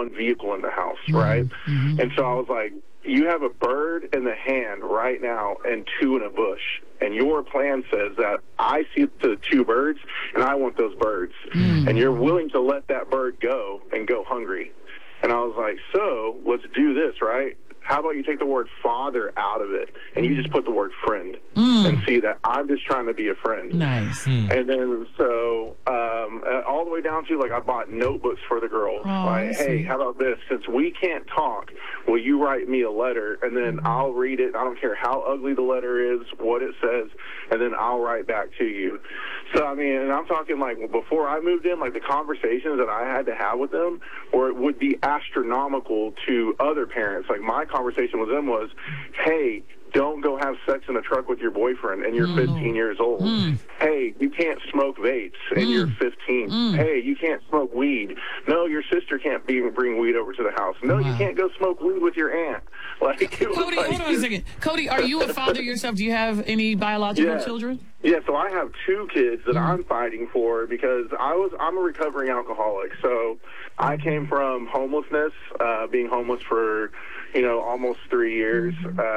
one vehicle in the house, right? Mm-hmm. And so I was like, you have a bird in the hand right now and 2 in a bush. And your plan says that I see the 2 birds, and I want those birds. Mm. And you're willing to let that bird go and go hungry. And I was like, so let's do this, right? How about you take the word father out of it, and you just put the word friend, and see that I'm just trying to be a friend. Nice. And then so all the way down to, like, I bought notebooks for the girls. Like, hey, how about this? Since we can't talk, will you write me a letter, and then I'll read it. I don't care how ugly the letter is, what it says, and then I'll write back to you. So, I mean, and I'm talking, like, before I moved in, like, the conversations that I had to have with them would be astronomical to other parents. Like, my conversation with them was, hey, don't go have sex in a truck with your boyfriend and you're 15 years old. Hey, you can't smoke vapes and you're 15. Hey, you can't smoke weed. No, your sister can't bring weed over to the house. No, you can't go smoke weed with your aunt. Like, Cody, hold on a second. Cody, are you a father yourself? Do you have any biological children? Yeah, so I have 2 kids that I'm fighting for because I'm a recovering alcoholic. So I came from homelessness, being homeless for, almost 3 years,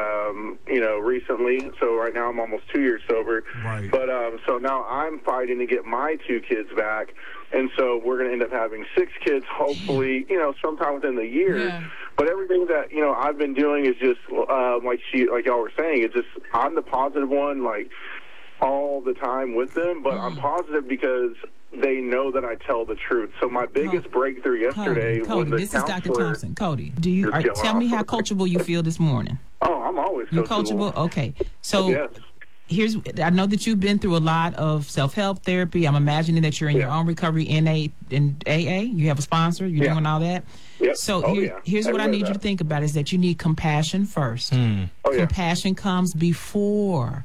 recently. So right now I'm almost 2 years sober. Right. But so now I'm fighting to get my 2 kids back. And so we're going to end up having 6 kids, hopefully, sometime within the year. Yeah. But everything that, I've been doing is just, like y'all were saying, it's just, I'm the positive one, like, all the time with them. But I'm positive because they know that I tell the truth. So my biggest breakthrough yesterday was the this is Dr. Thompson. Cody, tell me how coachable you feel this morning. Oh, I'm always You're coachable? Okay. So yes. I know that you've been through a lot of self-help therapy. I'm imagining that you're in your own recovery in AA. You have a sponsor. You're doing all that. Yep. So here's what I need you to think about is that you need compassion first. Compassion comes before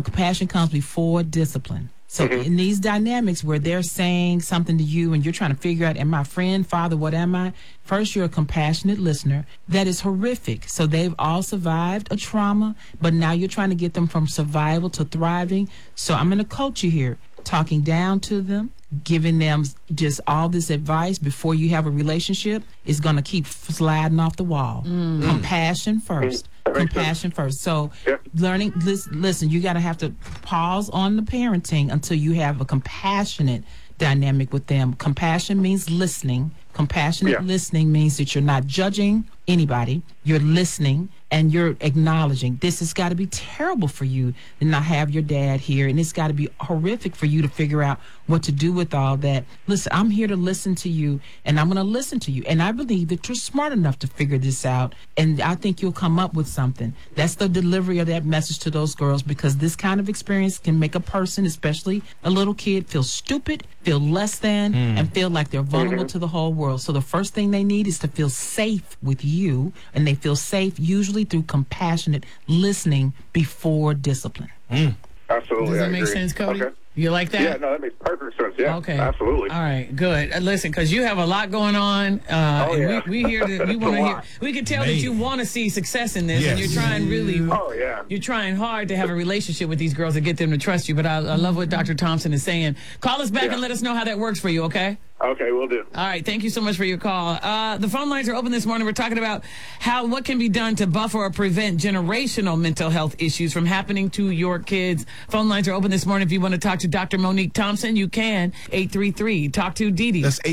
discipline. So in these dynamics where they're saying something to you and you're trying to figure out, am I friend, father, what am I? First, you're a compassionate listener. That is horrific. So they've all survived a trauma, but now you're trying to get them from survival to thriving. So I'm going to coach you here, talking down to them, giving them just all this advice before you have a relationship is going to keep sliding off the wall. Compassion first. Compassion first. So learning, listen, you got to have to pause on the parenting until you have a compassionate dynamic with them. Compassion means listening. Compassionate listening means that you're not judging anybody. You're listening and you're acknowledging this has got to be terrible for you to not have your dad here, and it's got to be horrific for you to figure out what to do with all that. Listen, I'm here to listen to you, and I'm going to listen to you, and I believe that you're smart enough to figure this out, and I think you'll come up with something. That's the delivery of that message to those girls, because this kind of experience can make a person, especially a little kid, feel stupid, feel less than, and feel like they're vulnerable to the whole world. So the first thing they need is to feel safe with you, and they feel safe usually through compassionate listening before discipline. Absolutely. Does that make sense, Cody? Okay. You like that? Yeah, no, that makes perfect sense. Yeah, okay. Absolutely. All right, good. Listen, because you have a lot going on. And we hear that you want to hear. We can tell that you want to see success in this, and you're trying really. You're trying hard to have a relationship with these girls and get them to trust you. But I love what Dr. Thompson is saying. Call us back and let us know how that works for you. Okay. Okay, we'll do. All right, thank you so much for your call. The phone lines are open this morning. We're talking about what can be done to buffer or prevent generational mental health issues from happening to your kids. Phone lines are open this morning. If you want to talk to Dr. Monique Thompson, you can. 833. Talk to Dee Dee. That's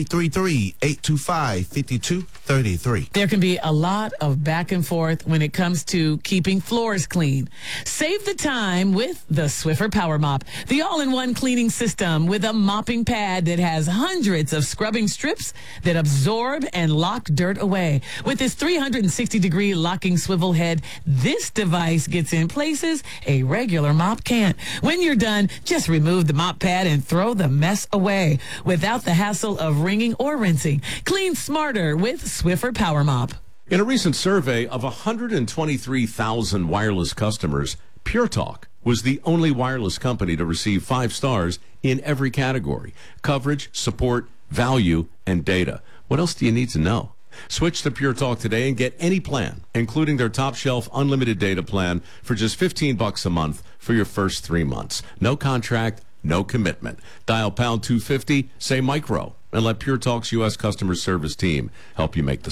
833-825-5233. There can be a lot of back and forth when it comes to keeping floors clean. Save the time with the Swiffer Power Mop, the all-in-one cleaning system with a mopping pad that has hundreds of scrubbing strips that absorb and lock dirt away. With this 360-degree locking swivel head, this device gets in places a regular mop can't. When you're done, just remove the mop pad and throw the mess away without the hassle of wringing or rinsing. Clean smarter with Swiffer Power Mop. In a recent survey of 123,000 wireless customers, Pure Talk was the only wireless company to receive 5 stars in every category: coverage, support, value, and data. What else do you need to know? Switch to Pure Talk today and get any plan, including their top shelf unlimited data plan, for just $15 a month for your first 3 months. No contract, no commitment. Dial pound 250, say micro, and let Pure Talk's U.S. customer service team help you make the